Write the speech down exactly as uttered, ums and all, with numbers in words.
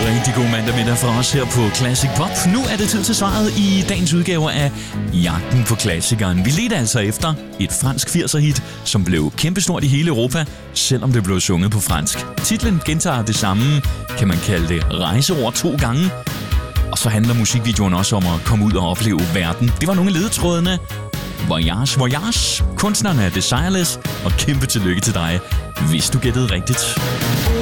Rigtig god mandag middag fra os her på Classic Pop. Nu er det tid til svaret i dagens udgave af Jagten på klassikeren. Vi ledte altså efter et fransk firser-hit, som blev kæmpestort i hele Europa, selvom det blev sunget på fransk. Titlen gentager det samme, kan man kalde det rejseord to gange. Og så handler musikvideoen også om at komme ud og opleve verden. Det var nogle af ledetrådene. Voyage, voyage. Kunstneren er Desireless, og kæmpe tillykke til dig, hvis du gættede rigtigt.